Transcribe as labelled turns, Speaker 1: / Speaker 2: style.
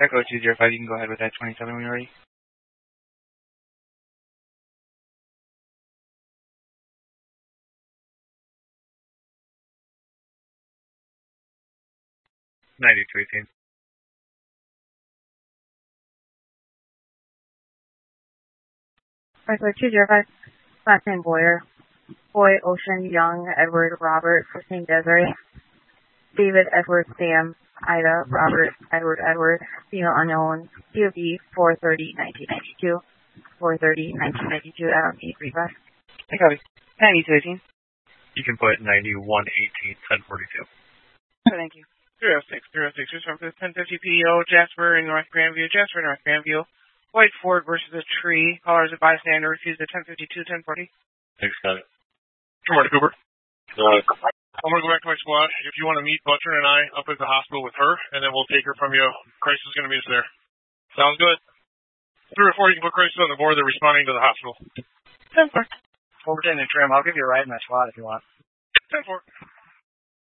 Speaker 1: Echo 205, you can go ahead with that 27 when you're ready. $92.18.
Speaker 2: Echo 205, last name Boyer. Boy, Ocean, Young, Edward, Robert, Christine, Desiree, David, Edward, Sam, Ida, Robert, Edward, female unknown, COB 4/30/1992, 4/30/1992, LMP 35.
Speaker 1: I copy. 92.18.
Speaker 3: You can put 91.18, 1042.
Speaker 1: Thank you.
Speaker 4: 0606, from the 1050 PO, Jasper in North Grandview, North Grandview. White Ford versus a tree. Caller is a bystander, refused at 1052, 1040.
Speaker 3: Thanks, Scott.
Speaker 5: Good morning, Cooper.
Speaker 3: Good.
Speaker 5: I'm going to go back to my squad. If you want to meet Butcher and I up at the hospital with her, and then we'll take her from you. Crisis is going to meet us there. Sounds good? 3 or 4, you can put Crisis on the board. They're responding to the hospital.
Speaker 4: 10-4.
Speaker 1: Overton and Trim, I'll give you a ride in my squad if you want.
Speaker 5: 10-4.